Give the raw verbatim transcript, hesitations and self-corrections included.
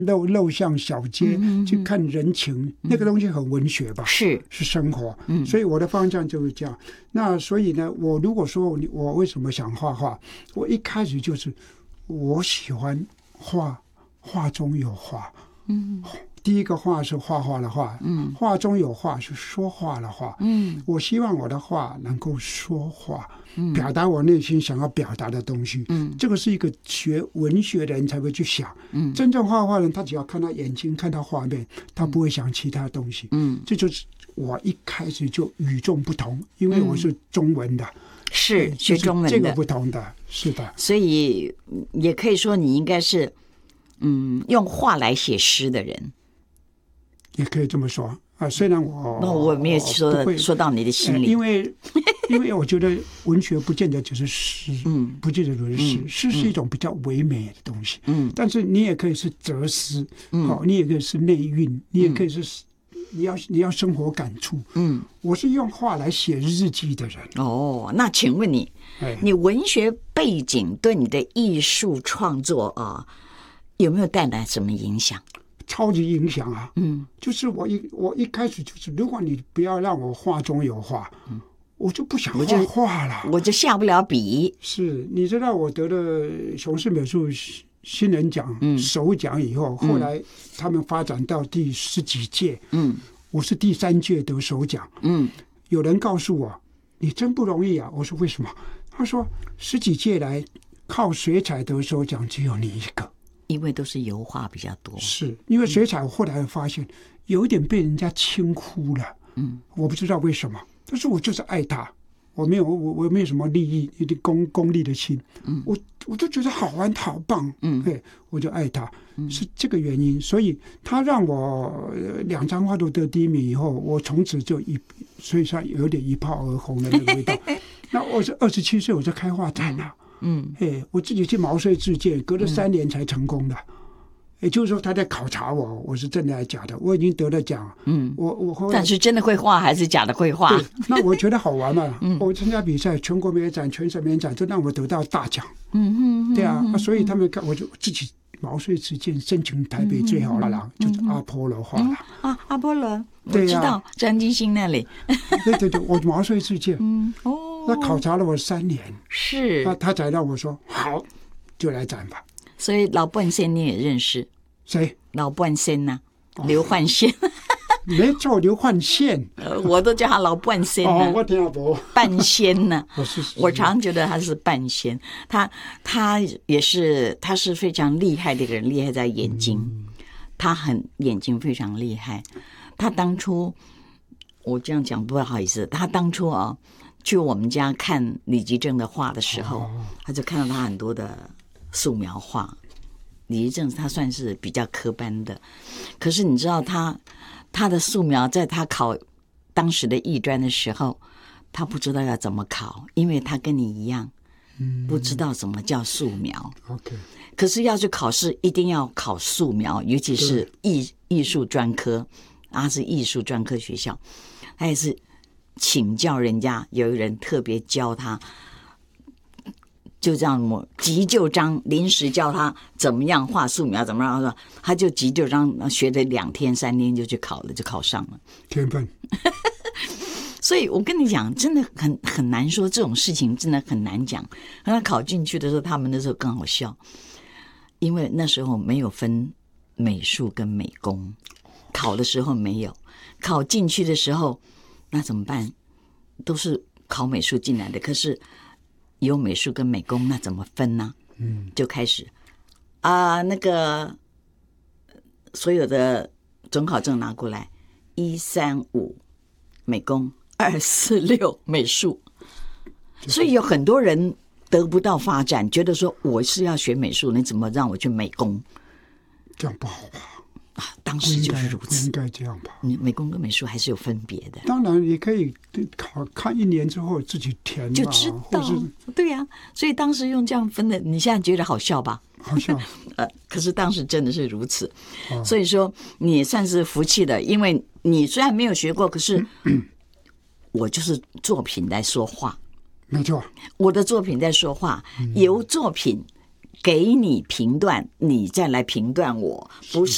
陋陋巷小街、嗯、去看人情、嗯、那个东西很文学吧， 是是生活、 嗯、 所以我的方向就是这样。那所以呢，我如果说我为什么想画画，我一开始就是我喜欢画，画中有画。嗯，第一个画是画画的画，嗯，画中有画是说话的话，嗯，我希望我的画能够说话，嗯，表达我内心想要表达的东西，嗯，这个是一个学文学的人才会去想，嗯，真正画画的人他只要看他眼睛，看到画面，他不会想其他东西，嗯，这就是我一开始就与众不同，因为我是中文的。嗯是学中文的， 这个不同的，是的， 所以也可以说你应该是，嗯，用画来写诗的人， 也可以这么说啊。虽然我那我没有说说到你的心里， 呃、因为因为我觉得文学不见得只是诗，嗯，不见得只是诗，嗯、诗是一种比较唯美的东西，嗯，但是你也可以是哲思，嗯，好，你也可以是内蕴，你也可以是。嗯你要你要生活感触，嗯，我是用画来写日记的人。 哦，那请问你，哎、你文学背景对你的艺术创作啊、呃，有没有带来什么影响？ 超级影响啊！嗯，就是我一我一开始就是，如果你不要让我画中有画，嗯，我就不想画画了， 我就下不了笔。 是，你知道我得了熊市美术新人奖、嗯、首奖以后，后来他们发展到第十几届，嗯，我是第三届得首奖，嗯，有人告诉我你真不容易啊，我说为什么？他说十几届来靠水彩得首奖只有你一个， 因为都是油画比较多， 是因为水彩我后来发现有一点被人家轻忽了，嗯，我不知道为什么，但是我就是爱它。我没有我我没有什么利益，一点功功利的心，嗯，我我就觉得好玩好棒，嗯，嘿，我就爱他，嗯，是这个原因，所以他让我两张画都得第一名以后，我从此就一，所以说有点一炮而红的那个味道。那我是二十七岁我就开画展了，嗯，嘿，我自己去毛遂自荐，隔了三年才成功的。也就是说，他在考察我，我是真的还是假的？我已经得了奖，嗯，我我后来但是真的会画还是假的会画？ 对，那我觉得好玩嘛。嗯，我参加比赛，全国美术展、全省美展，就让我得到大奖。嗯嗯，对啊，所以他们看我就自己毛遂自荐，申请台北最好的廊，嗯、就是阿波罗画廊、 嗯、啊，阿波罗，我知道张金星那里。 对对对，我毛遂自荐。嗯哦，他考察了我三年， 是， 他他才让我说好，就来展吧。 所以老半仙你也认识？ 谁？ 老半仙呐、啊，刘焕宪。 没错，刘焕宪， 我都叫他老半仙呢、啊。 哦，我听不半仙呢、 啊。 我常觉得他是半仙，他他也是，他是非常厉害的一个人，厉害在眼睛，嗯、他很眼睛非常厉害。他当初我这样讲不好意思，他当初啊去我们家看李吉正的画的时候，哦、他就看到他很多的素描画。李吉正他算是比较科班的，可是你知道他他的素描，在他考当时的艺专的时候，他不知道要怎么考，因为他跟你一样，嗯，不知道什么叫素描。 OK， 可是要去考试一定要考素描，尤其是艺艺术专科，他是艺术专科学校，他也是请教人家，有人特别教他。就这样，我急就章临时教他怎么样画素描，怎么样，他就急就章学了两天三天就去考了，就考上了。 天分。 所以我跟你讲，真的很很难说，这种事情真的很难讲。他考进去的时候，他们那时候更好笑，因为那时候没有分美术跟美工，考的时候没有，考进去的时候那怎么办？都是考美术进来的，可是。有美术跟美工，那怎么分呢？嗯，就开始啊、呃，那个所有的准考证拿过来，一三五美工，二四六美术，所以有很多人得不到发展，觉得说我是要学美术，你怎么让我去美工？ 这样不好吧？ 啊，当时就是如此， 不应该这样吧？ 你美工跟美术还是有分别的。 当然，你可以考看一年之后自己填嘛， 就知道。对呀、啊，所以当时用这样分的，你现在觉得好笑吧？ 好笑。 呃，可是当时真的是如此。哦、所以说，你也算是福气的，因为你虽然没有学过，可是我就是作品在说话。 没错， 我的作品在说话，嗯、由作品给你评断，你再来评断我，不是。